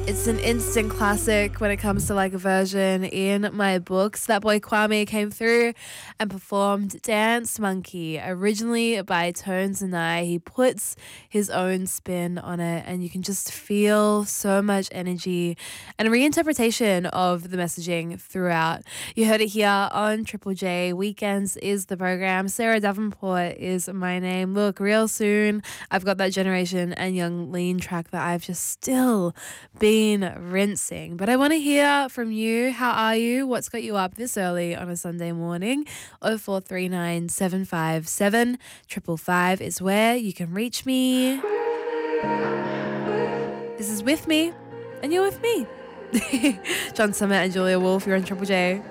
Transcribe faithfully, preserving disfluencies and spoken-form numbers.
It's an instant classic when it comes to like a version in my books. That boy Kwame came through and performed Dance Monkey, originally by Tones and I. He puts his own spin on it, and you can just feel so much energy and reinterpretation of the messaging throughout. You heard it here on Triple J. Weekends is the program. Sarah Davenport is my name. Look, real soon, I've got that Generation and Young Lean track that I've just still been rinsing. But I want to hear from you. How are you? What's got you up this early on a Sunday morning? oh four three nine, seven five seven, five five five is where you can reach me. This is With Me, and you're with me. John Summit and Julia Wolf, you're on Triple J.